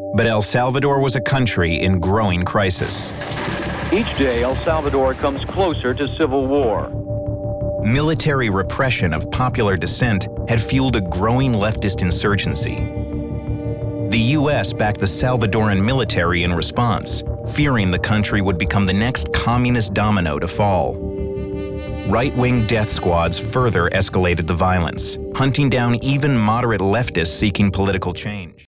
But El Salvador was a country in growing crisis. Each day, El Salvador comes closer to civil war. Military repression of popular dissent had fueled a growing leftist insurgency. The U.S. backed the Salvadoran military in response, fearing the country would become the next communist domino to fall. Right-wing death squads further escalated the violence, hunting down even moderate leftists seeking political change.